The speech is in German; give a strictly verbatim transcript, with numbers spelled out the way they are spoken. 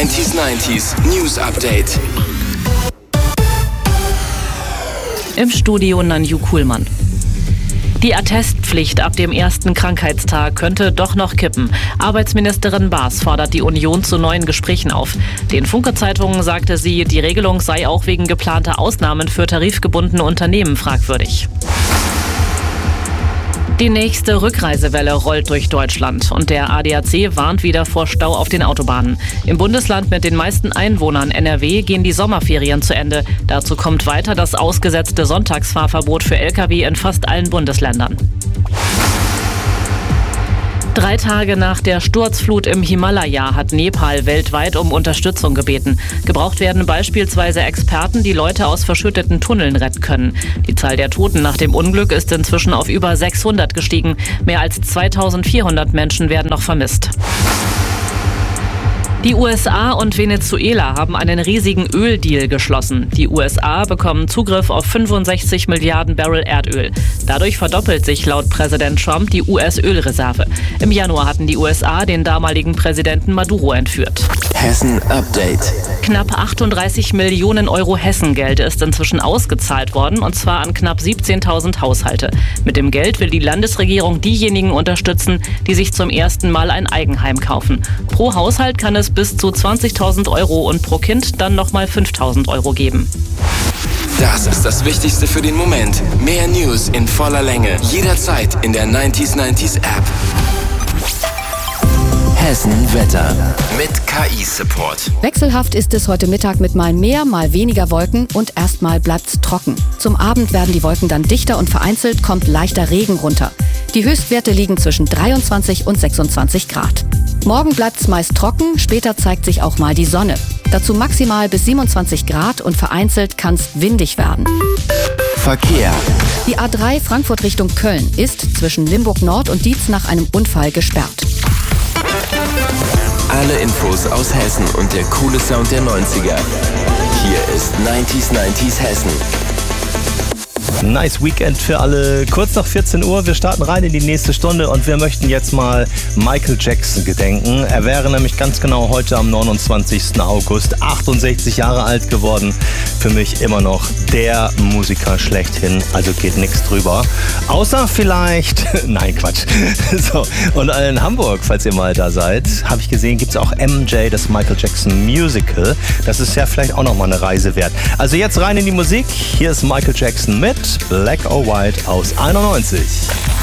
neunzig neunzig News Update. Im Studio Nanju Kuhlmann. Die Attestpflicht ab dem ersten Krankheitstag könnte doch noch kippen. Arbeitsministerin Baas fordert die Union zu neuen Gesprächen auf. Den Funke-Zeitungen sagte sie, die Regelung sei auch wegen geplanter Ausnahmen für tarifgebundene Unternehmen fragwürdig. Die nächste Rückreisewelle rollt durch Deutschland und der A D A C warnt wieder vor Stau auf den Autobahnen. Im Bundesland mit den meisten Einwohnern N R W gehen die Sommerferien zu Ende. Dazu kommt weiter das ausgesetzte Sonntagsfahrverbot für L K W in fast allen Bundesländern. Drei Tage nach der Sturzflut im Himalaya hat Nepal weltweit um Unterstützung gebeten. Gebraucht werden beispielsweise Experten, die Leute aus verschütteten Tunneln retten können. Die Zahl der Toten nach dem Unglück ist inzwischen auf über sechshundert gestiegen. Mehr als zweitausendvierhundert Menschen werden noch vermisst. Die U S A und Venezuela haben einen riesigen Öldeal geschlossen. Die U S A bekommen Zugriff auf fünfundsechzig Milliarden Barrel Erdöl. Dadurch verdoppelt sich laut Präsident Trump die U S-Ölreserve. Im Januar hatten die U S A den damaligen Präsidenten Maduro entführt. Hessen Update. Knapp achtunddreißig Millionen Euro Hessengeld ist inzwischen ausgezahlt worden, und zwar an knapp siebzehntausend Haushalte. Mit dem Geld will die Landesregierung diejenigen unterstützen, die sich zum ersten Mal ein Eigenheim kaufen. Pro Haushalt kann es bis zu zwanzigtausend Euro und pro Kind dann nochmal fünftausend Euro geben. Das ist das Wichtigste für den Moment. Mehr News in voller Länge. Jederzeit in der neunzig neunzig App. Hessen Wetter mit K I-Support. Wechselhaft ist es heute Mittag mit mal mehr, mal weniger Wolken und erstmal bleibt's trocken. Zum Abend werden die Wolken dann dichter und vereinzelt kommt leichter Regen runter. Die Höchstwerte liegen zwischen dreiundzwanzig und sechsundzwanzig Grad. Morgen bleibt's meist trocken, später zeigt sich auch mal die Sonne. Dazu maximal bis siebenundzwanzig Grad und vereinzelt kann's windig werden. Verkehr. Die A drei Frankfurt Richtung Köln ist zwischen Limburg Nord und Dietz nach einem Unfall gesperrt. Alle Infos aus Hessen und der coole Sound der neunziger. Hier ist neunzig neunzig Hessen. Nice Weekend für alle. Kurz nach vierzehn Uhr, wir starten rein in die nächste Stunde und wir möchten jetzt mal Michael Jackson gedenken. Er wäre nämlich ganz genau heute am neunundzwanzigsten August achtundsechzig Jahre alt geworden. Für mich immer noch der Musiker schlechthin, also geht nichts drüber. Außer vielleicht, nein Quatsch. So, und in Hamburg, falls ihr mal da seid, habe ich gesehen, gibt es auch M J, das Michael Jackson Musical. Das ist ja vielleicht auch nochmal eine Reise wert. Also jetzt rein in die Musik. Hier ist Michael Jackson mit Black or White aus einundneunzig.